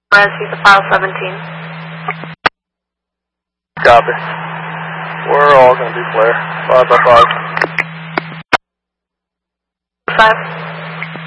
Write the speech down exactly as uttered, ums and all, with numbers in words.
Res, he's a file seventeen. Copy. We're all going to be flare. Five by five. Five.